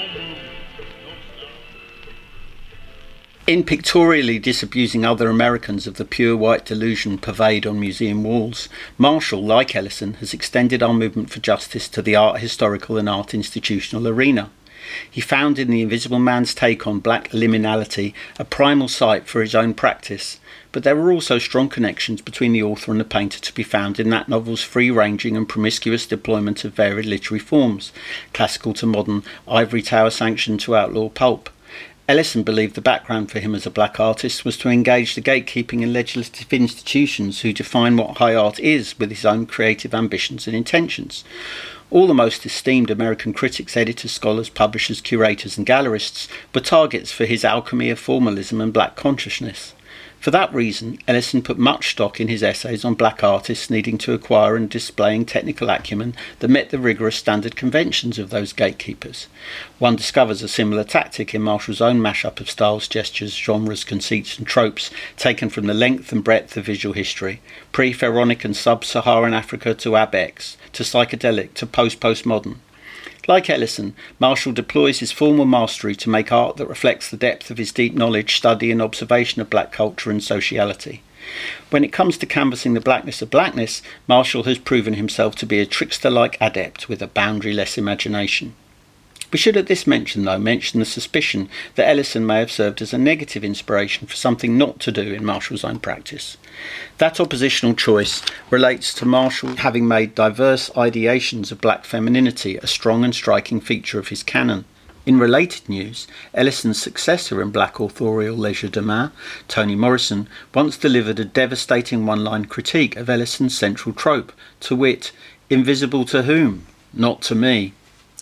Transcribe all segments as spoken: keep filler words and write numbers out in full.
In pictorially disabusing other Americans of the pure white delusion purveyed on museum walls, Marshall, like Ellison, has extended our movement for justice to the art historical and art institutional arena. He found in The Invisible Man's take on black liminality a primal site for his own practice, but there were also strong connections between the author and the painter to be found in that novel's free-ranging and promiscuous deployment of varied literary forms, classical to modern, ivory tower sanctioned to outlaw pulp. Ellison believed the background for him as a black artist was to engage the gatekeeping and legislative institutions who define what high art is with his own creative ambitions and intentions. All the most esteemed American critics, editors, scholars, publishers, curators and gallerists were targets for his alchemy of formalism and black consciousness. For that reason, Ellison put much stock in his essays on black artists needing to acquire and displaying technical acumen that met the rigorous standard conventions of those gatekeepers. One discovers a similar tactic in Marshall's own mashup of styles, gestures, genres, conceits and tropes taken from the length and breadth of visual history, pre-Pharaonic and sub-Saharan Africa to Ab X, to psychedelic to post-postmodern. Like Ellison, Marshall deploys his formal mastery to make art that reflects the depth of his deep knowledge, study and observation of black culture and sociality. When it comes to canvassing the blackness of blackness, Marshall has proven himself to be a trickster-like adept with a boundaryless imagination. We should at this mention, though, mention the suspicion that Ellison may have served as a negative inspiration for something not to do in Marshall's own practice. That oppositional choice relates to Marshall having made diverse ideations of black femininity a strong and striking feature of his canon. In related news, Ellison's successor in black authorial legerdemain, Toni Morrison, once delivered a devastating one-line critique of Ellison's central trope, to wit, "Invisible to whom? Not to me."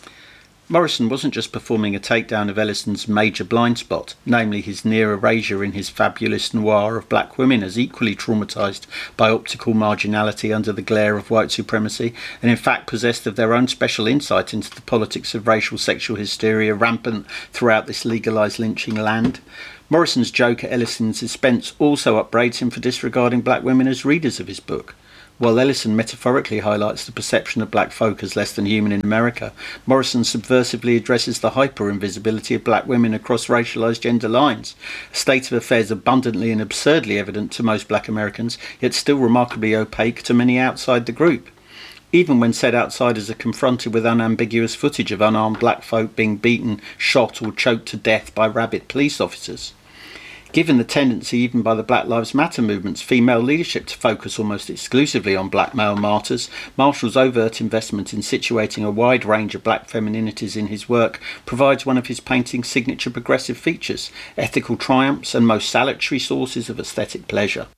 Morrison wasn't just performing a takedown of Ellison's major blind spot, namely his near erasure in his fabulous noir of black women as equally traumatised by optical marginality under the glare of white supremacy, and in fact possessed of their own special insight into the politics of racial sexual hysteria rampant throughout this legalised lynching land. Morrison's joke at Ellison's expense also upbraids him for disregarding black women as readers of his book. While Ellison metaphorically highlights the perception of black folk as less than human in America, Morrison subversively addresses the hyper-invisibility of black women across racialised gender lines, a state of affairs abundantly and absurdly evident to most black Americans, yet still remarkably opaque to many outside the group. Even when said outsiders are confronted with unambiguous footage of unarmed black folk being beaten, shot or choked to death by rabid police officers. Given the tendency even by the Black Lives Matter movement's female leadership to focus almost exclusively on black male martyrs, Marshall's overt investment in situating a wide range of black femininities in his work provides one of his painting's signature progressive features, ethical triumphs and most salutary sources of aesthetic pleasure.